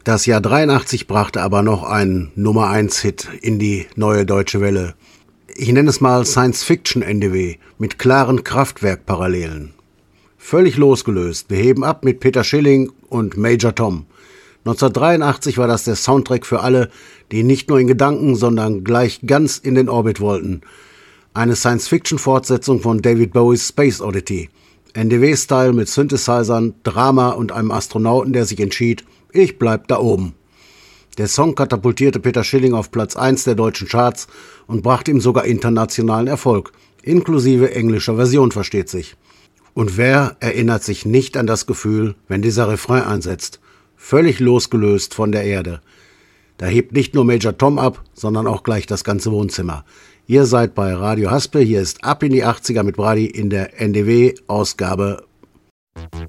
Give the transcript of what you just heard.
Das Jahr 83 brachte aber noch einen Nummer-1-Hit in die neue deutsche Welle. Ich nenne es mal Science-Fiction-NDW mit klaren Kraftwerk-Parallelen. Völlig losgelöst, wir heben ab mit Peter Schilling und Major Tom. 1983 war das der Soundtrack für alle, die nicht nur in Gedanken, sondern gleich ganz in den Orbit wollten. Eine Science-Fiction-Fortsetzung von David Bowies Space Oddity. NDW-Style mit Synthesizern, Drama und einem Astronauten, der sich entschied, ich bleib da oben. Der Song katapultierte Peter Schilling auf Platz 1 der deutschen Charts und brachte ihm sogar internationalen Erfolg, inklusive englischer Version, versteht sich. Und wer erinnert sich nicht an das Gefühl, wenn dieser Refrain einsetzt? Völlig losgelöst von der Erde. Da hebt nicht nur Major Tom ab, sondern auch gleich das ganze Wohnzimmer. Ihr seid bei Radio Haspe, hier ist Ab in die 80er mit Brady in der NDW-Ausgabe.